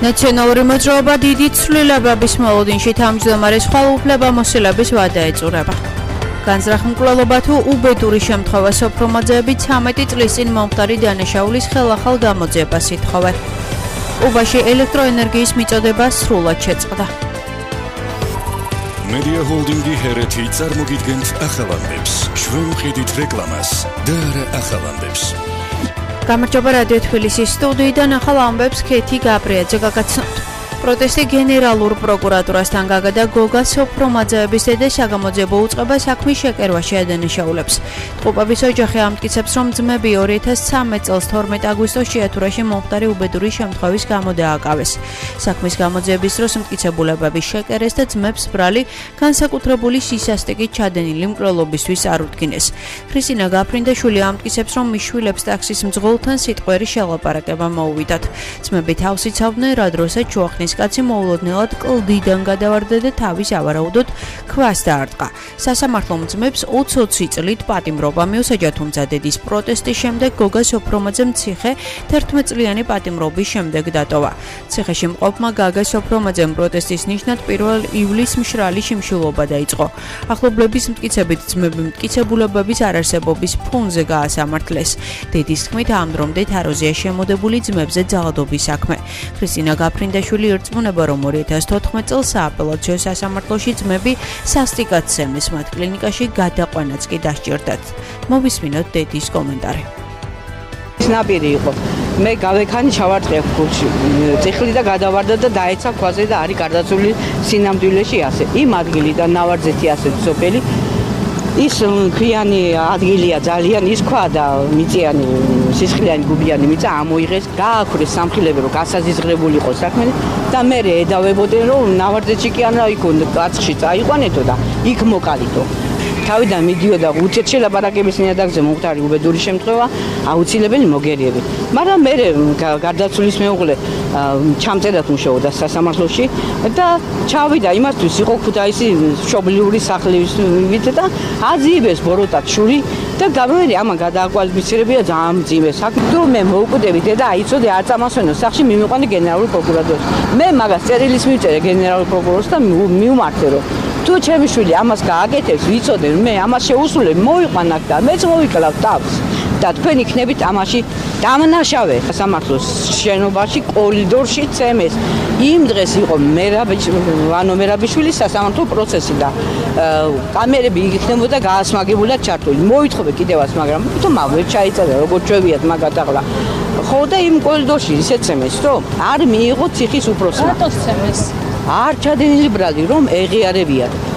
ნაციონალური მოძრაობა დიდი ცვლილებების მოლოდინში თავმჯდომარის ხვალუფლება მოსილების ვადა ეწურება. განზრახ მკვლელობა თუ უბედური შემთხვევა სოფრომაძეები 13 წლის წინ მომხდარი დანაშაულის ხელახალ გამოძიებას ითხოვენ. უბაში ელექტროენერგიის მიწოდება სრულად შეწყდა. Media Holding-ი ჰერეთი წარმოგიდგენთ ახალანდებს. ჩვენ ვყიდით რეკლამას და არა ახალანდებს. გამარჯობა რადიო თბილისის სტუდიიდან ახალ ამბებს ქეთი გაბრიაძე გაგაცნობთ. პროტესტი გენერალურ პროკურატურასთან გაგადა გოგა სოფრომაძეების დედა საგამოძიებო უწყება საქმის შეკერვაში ადანაშაულებს. ტყუპების ოჯახი ამტკიცებს, რომ ძმები 2013 წელს 12 აგვისტოს ჭიათურაში მომხდარი უბედური შემთხვევის გამო დააკავეს. საქმის გამოძიების დროს მტკიცებულებები შეკერეს და ძმებს ბრალი განსაკუთრებული სისასტიკით ჩადენილი მკვლელობისთვის არ უდგინეს. ქრისტინა გაფრინდაშვილი ამტკიცებს, რომ მის შვილებს ტაქსის მძღოლთან სიტყვიერი შელაპარაკება მოუვიდათ. ძმები თავს იცავდნენ, რა დროსაც ჩუახნის კაცი მოულოდნელად კლდიდან გადავარდა და თავის ავარაუდოდ ქვას დაარტყა. სასამართლომ ძმებს 20 წლით პატიმრობა მიუსაჯა, თუმცა დედის პროტესტის შემდეგ გოგა სოფრომაძემ ციხე 11 წლიანი პატიმრობის შემდეგ დატოვა. ციხეში მყოფმა გაგა სოფრომაძემ პროტესტის ნიშნად 1 ივლისს მშრალი შიმშილობა დაიწყო. ახლობლების მტკიცებით ძმები მტკიცებულებების არარსებობის ფონზე გაასამართლეს. დედის თქმით, ამ დრომდე თაროზეა შემოდებული ძმებზე ძალადობის საქმე. ქრისტინა გაფრინდაშვილი ირწმუნება, რომ 2014 წელს სააპელაციო სასამართლოში ძმები სასტიკად სცემეს, მათ კლინიკაში გადაყვანაც კი დასჭირდათ. მოვისმინოთ დედის კომენტარი. ნაპირი იყო. მე გავექანი ჩავარტყე გულში. წიხლი და გადავარდა და დაეცა ქვაზე და არის გარდაცვლილი სინამდვილეში ასე. იმ ადგილიდან ნავარძეთი ასე სოფელი ის ქვიანი ადგილია ძალიან, ის ქვა და მიწიანი სისხლიანი გუბიანი მიწა ამოიღეს, გააქრეს სამხილები, რომ გასაზიზღრებული იყო საქმე და მე ედავებოდნენ, რომ ნავარძეთში კი არა იქ კაცხში წაიყვანეთო და იქ მოკალითო. თავიდან მიდიოდა უცეთ შელაპარაკების ნიადაგზე მომხდარი უბედური შემთხვევა, აუცილებელი მოგერიები. მაგრამ მე გარდაცვლის მეუღლე ჩამწერად მუშაობდა სასამართლოში და ჩავიდა იმისთვის იყო ქუთაისი მშობლიური სახლივით და აზიებეს ბოროტად შური და გამერე ამან გადააკვალიფიცირებია ძალიან მძიმე საქმე. თუ მე მოვკვდები და აიცოდე არ წამასვენო სახში მიმიყვანე გენერალურ პროკურატურას. მე მაგას წერილის მივწერე გენერალურ პროკურორს და მივმართე რომ თუ ჩემი შვილი ამას გააკეთებს, ვიცოდე მე ამას შეუსრულებ, მოვიყვან აქ და მეც მოვიკლავ თავს და თქვენ იქნებით ამაში დამნაშავე. სასამართლოს შენობაში კორიდორში წემეს. იმ დღეს იყო მერაბიშვილის სასამართლო პროცესი და კამერები იქნებოდა გაასმაგებულად ჩართული. მოითხოვე კიდევაც, მაგრამ თუმცა ვერ ჩაიწერა, როგორ ჩვევიათ მაგათ ახლა. ხო და იმ კორიდორში ისე წემეს, რომ არ მიიღო ციხის უფროსმა. რატო წემეს? არ ჩადენილი ბრალი რომ ეღიარებიათ.